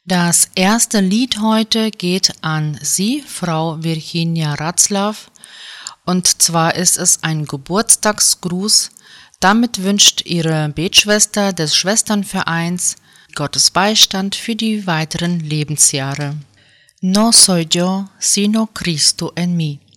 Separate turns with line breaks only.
Das erste Lied heute geht an Sie, Frau Virginia Ratzlaff, und zwar ist es ein Geburtstagsgruß. Damit wünscht Ihre Betschwester des Schwesternvereins Gottes Beistand für die weiteren Lebensjahre. No soy yo, sino Cristo en mí.